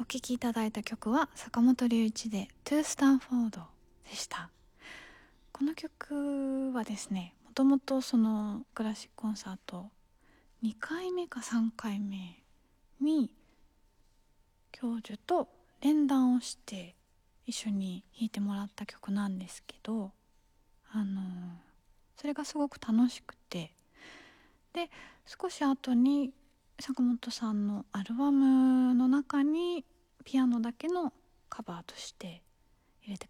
聴きいただいた曲は坂本龍一で To Stanford でした。この曲はですね、もともとそのクラシックコンサート2回目か3回目に教授と連弾をして一緒に弾いてもらった曲なんですけど、それがすごく楽しくて、で少し後に坂本さんのアルバムの中にピアノだけのカバーとして入れて